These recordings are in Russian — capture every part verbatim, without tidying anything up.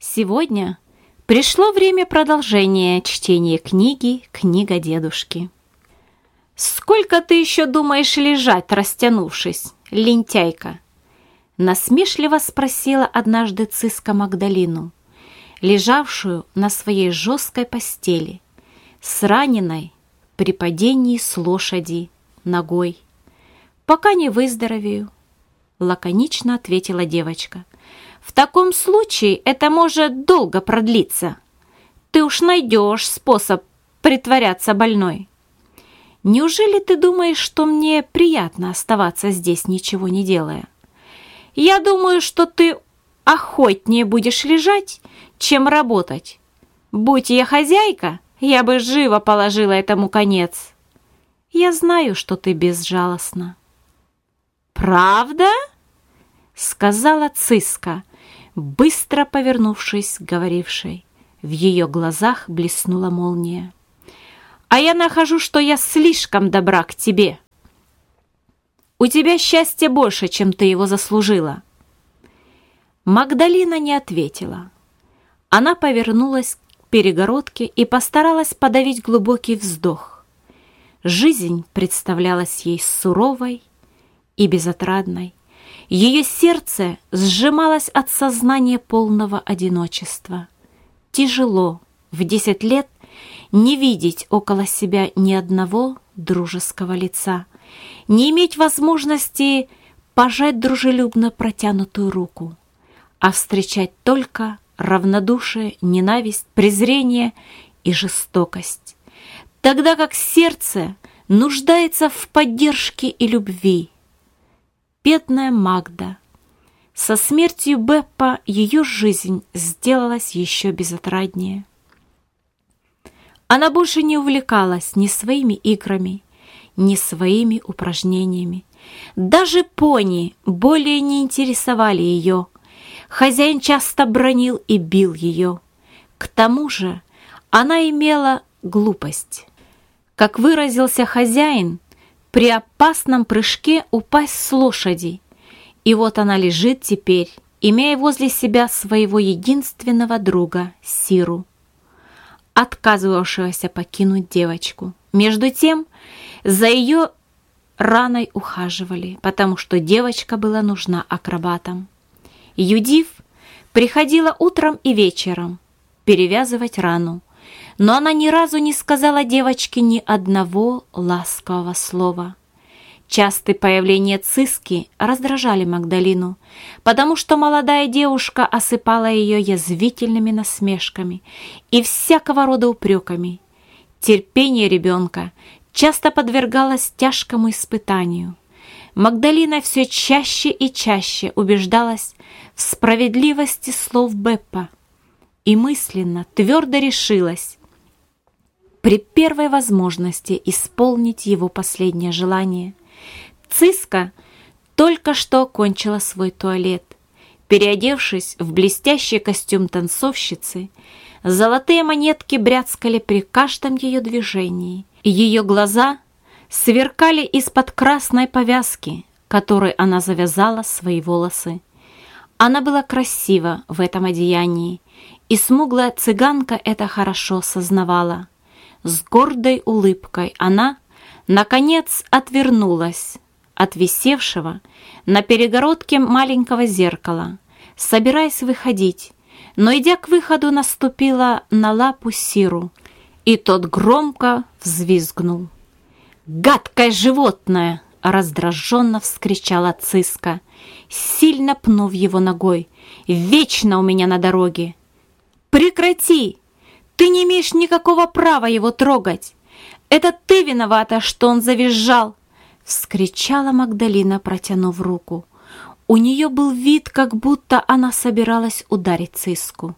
Сегодня пришло время продолжения чтения книги «Книга дедушки». «Сколько ты еще думаешь лежать, растянувшись, лентяйка?» Насмешливо спросила однажды Циска Магдалину, лежавшую на своей жесткой постели, с раненой при падении с лошади ногой. «Пока не выздоровею», — лаконично ответила девочка. «В таком случае это может долго продлиться. Ты уж найдешь способ притворяться больной. Неужели ты думаешь, что мне приятно оставаться здесь, ничего не делая? Я думаю, что ты охотнее будешь лежать, чем работать. Будь я хозяйка, я бы живо положила этому конец. Я знаю, что ты безжалостна». «Правда?» — сказала Циска, быстро повернувшись к говорившей. В ее глазах блеснула молния. «А я нахожу, что я слишком добра к тебе. У тебя счастья больше, чем ты его заслужила». Магдалина не ответила. Она повернулась к перегородке и постаралась подавить глубокий вздох. Жизнь представлялась ей суровой и безотрадной. Ее сердце сжималось от сознания полного одиночества. Тяжело в десять лет не видеть около себя ни одного дружеского лица, не иметь возможности пожать дружелюбно протянутую руку, а встречать только равнодушие, ненависть, презрение и жестокость, тогда как сердце нуждается в поддержке и любви. Бедная Магда. Со смертью Беппа ее жизнь сделалась еще безотраднее. Она больше не увлекалась ни своими играми, ни своими упражнениями. Даже пони более не интересовали ее. Хозяин часто бранил и бил ее. К тому же она имела глупость. Как выразился хозяин, при опасном прыжке упасть с лошади. И вот она лежит теперь, имея возле себя своего единственного друга Сиру, отказывавшегося покинуть девочку. Между тем, за ее раной ухаживали, потому что девочка была нужна акробатам. Юдив приходила утром и вечером перевязывать рану, но она ни разу не сказала девочке ни одного ласкового слова. Частые появления Циски раздражали Магдалину, потому что молодая девушка осыпала ее язвительными насмешками и всякого рода упреками. Терпение ребенка часто подвергалось тяжкому испытанию. Магдалина все чаще и чаще убеждалась в справедливости слов Беппа и мысленно твердо решилась при первой возможности исполнить его последнее желание. Циска только что окончила свой туалет. Переодевшись в блестящий костюм танцовщицы, золотые монетки бряцкали при каждом ее движении, и ее глаза сверкали из-под красной повязки, которой она завязала свои волосы. Она была красива в этом одеянии, и смуглая цыганка это хорошо сознавала. С гордой улыбкой она, наконец, отвернулась от висевшего на перегородке маленького зеркала, собираясь выходить, но, идя к выходу, наступила на лапу Сиру, и тот громко взвизгнул. «Гадкое животное!» — раздраженно вскричала Циска, сильно пнув его ногой. «Вечно у меня на дороге!» «Прекрати! Ты не имеешь никакого права его трогать! Это ты виновата, что он завизжал!» — вскричала Магдалина, протянув руку. У нее был вид, как будто она собиралась ударить Циску.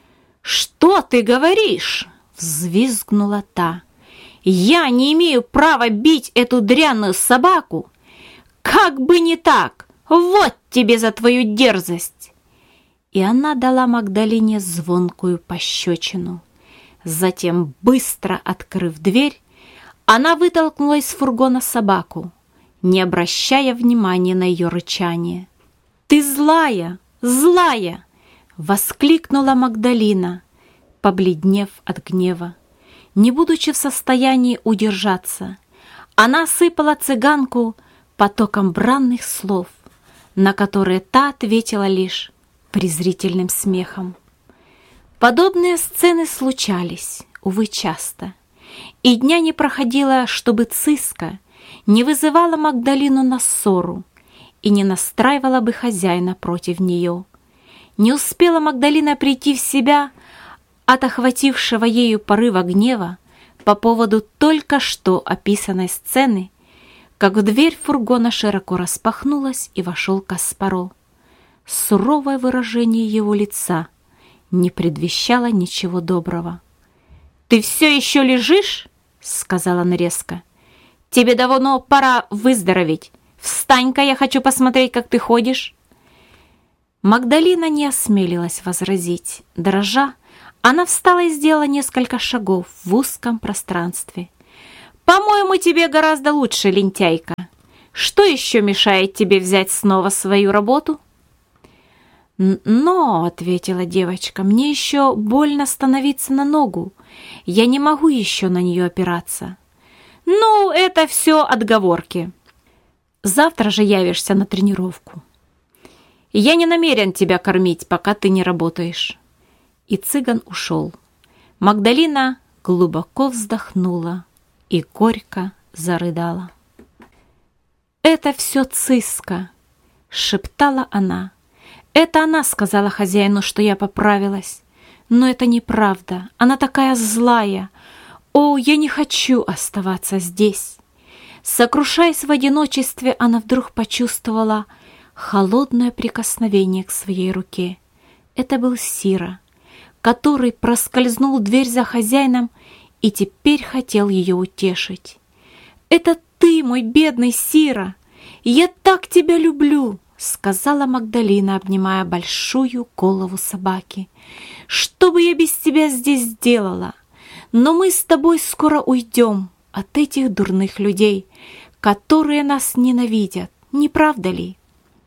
«Что ты говоришь?» — взвизгнула та. «Я не имею права бить эту дрянную собаку! Как бы не так! Вот тебе за твою дерзость!» И она дала Магдалине звонкую пощечину. Затем, быстро открыв дверь, она вытолкнула из фургона собаку, не обращая внимания на ее рычание. «Ты злая, злая!» — Воскликнула Магдалина, побледнев от гнева. Не будучи в состоянии удержаться, она осыпала цыганку потоком бранных слов, на которые та ответила лишь презрительным смехом. Подобные сцены случались, увы, часто, и дня не проходило, чтобы Циска не вызывала Магдалину на ссору и не настраивала бы хозяина против нее. Не успела Магдалина прийти в себя от охватившего ею порыва гнева по поводу только что описанной сцены, как в дверь фургона широко распахнулась и вошел Каспаро. Суровое выражение его лица не предвещало ничего доброго. «Ты все еще лежишь?» — сказала она резко. «Тебе давно пора выздороветь. Встань-ка, я хочу посмотреть, как ты ходишь». Магдалина не осмелилась возразить. Дрожа, она встала и сделала несколько шагов в узком пространстве. «По-моему, тебе гораздо лучше, лентяйка. Что еще мешает тебе взять снова свою работу?» «Но», — ответила девочка, — «мне еще больно становиться на ногу. Я не могу еще на нее опираться». «Ну, это все отговорки. Завтра же явишься на тренировку. Я не намерен тебя кормить, пока ты не работаешь». И цыган ушел. Магдалина глубоко вздохнула и горько зарыдала. «Это все Циска», — шептала она. «Это она сказала хозяину, что я поправилась. Но это неправда. Она такая злая. О, я не хочу оставаться здесь». Сокрушаясь в одиночестве, она вдруг почувствовала холодное прикосновение к своей руке. Это был Сира, который проскользнул в дверь за хозяином и теперь хотел ее утешить. «Это ты, мой бедный Сира! Я так тебя люблю!» — сказала Магдалина, обнимая большую голову собаки. «Что бы я без тебя здесь сделала? Но мы с тобой скоро уйдем от этих дурных людей, которые нас ненавидят, не правда ли?»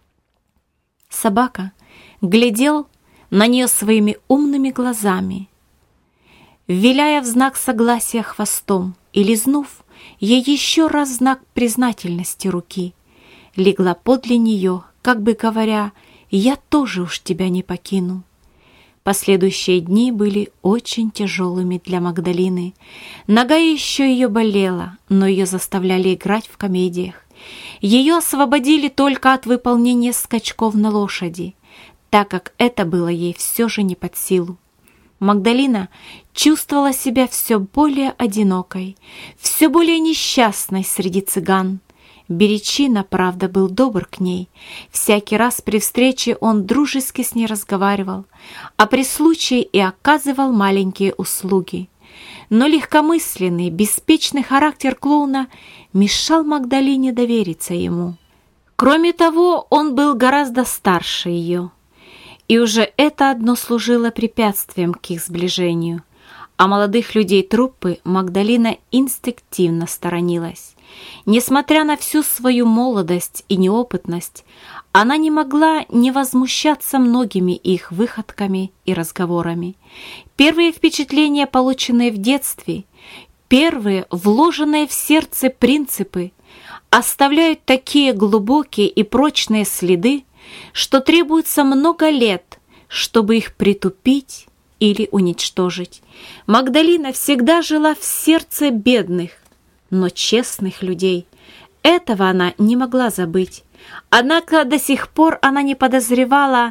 Собака глядел на нее своими умными глазами, виляя в знак согласия хвостом, и, лизнув ей еще раз знак признательности руки, легла подле нее, как бы говоря: «Я тоже уж тебя не покину». Последующие дни были очень тяжелыми для Магдалины. Нога еще ее болела, но ее заставляли играть в комедиях. Ее освободили только от выполнения скачков на лошади, так как это было ей все же не под силу. Магдалина чувствовала себя все более одинокой, все более несчастной среди цыган. Беречина, правда, был добр к ней. Всякий раз при встрече он дружески с ней разговаривал, а при случае и оказывал маленькие услуги. Но легкомысленный, беспечный характер клоуна мешал Магдалине довериться ему. Кроме того, он был гораздо старше ее, и уже это одно служило препятствием к их сближению. А молодых людей труппы Магдалина инстинктивно сторонилась. Несмотря на всю свою молодость и неопытность, она не могла не возмущаться многими их выходками и разговорами. Первые впечатления, полученные в детстве, первые вложенные в сердце принципы, оставляют такие глубокие и прочные следы, что требуется много лет, чтобы их притупить или уничтожить. Магдалина всегда жила в сердце бедных, но честных людей. Этого она не могла забыть. Однако до сих пор она не подозревала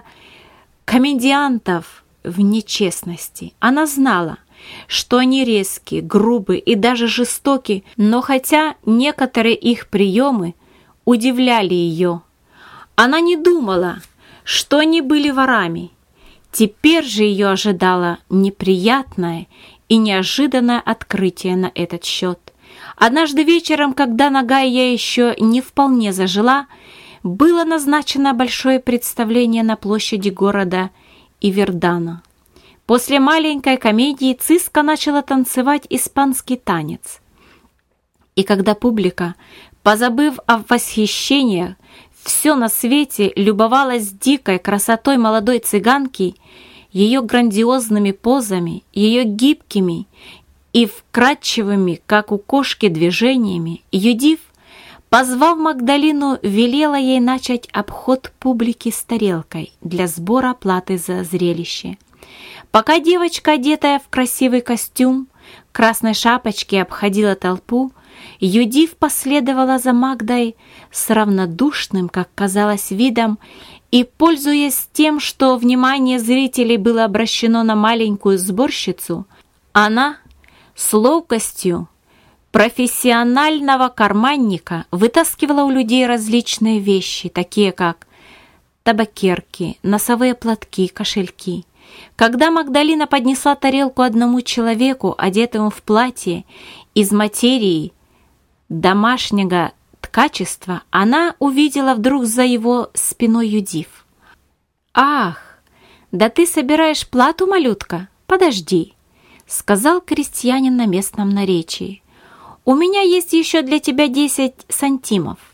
комедиантов в нечестности. Она знала, что они резкие, грубые и даже жестоки, но хотя некоторые их приемы удивляли ее, она не думала, что они были ворами. Теперь же ее ожидало неприятное и неожиданное открытие на этот счет. Однажды вечером, когда нога ее еще не вполне зажила, было назначено большое представление на площади города Ивердана. После маленькой комедии Циска начала танцевать испанский танец. И когда публика, позабыв о восхищении все на свете любовалось дикой красотой молодой цыганки, ее грандиозными позами, ее гибкими и вкрадчивыми, как у кошки, движениями, Юдив, позвав Магдалину, велела ей начать обход публики с тарелкой для сбора платы за зрелище. Пока девочка, одетая в красивый костюм, красной шапочке, обходила толпу, Юдив последовала за Магдой с равнодушным, как казалось, видом, и, пользуясь тем, что внимание зрителей было обращено на маленькую сборщицу, она с ловкостью профессионального карманника вытаскивала у людей различные вещи, такие как табакерки, носовые платки, кошельки. Когда Магдалина поднесла тарелку одному человеку, одетому в платье из материи домашнего ткачества, она увидела вдруг за его спиной Юдив. «Ах, да ты собираешь плату, малютка? Подожди», — сказал крестьянин на местном наречии. «У меня есть еще для тебя десять сантимов».